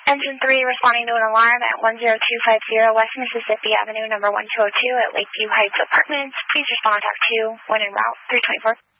Engine 3 responding to an alarm at 10250 West Mississippi Avenue, number 1202 at Lakeview Heights Apartments. Please respond, talk 2 when en route, 324.